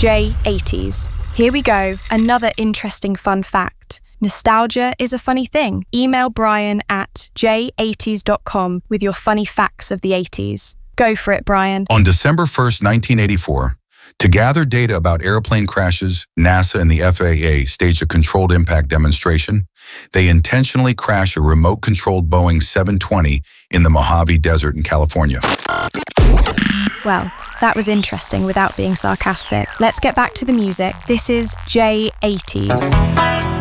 J80s. Here we go, another interesting fun fact. Nostalgia is a funny thing. Email Brian at j80s.com with your funny facts of the 80s. Go for it, Brian. On December 1st, 1984, to gather data about airplane crashes, NASA and the FAA staged a controlled impact demonstration. They intentionally crashed a remote-controlled Boeing 720 in the Mojave Desert in California. Well, that was interesting without being sarcastic. Let's get back to the music. This is J80s.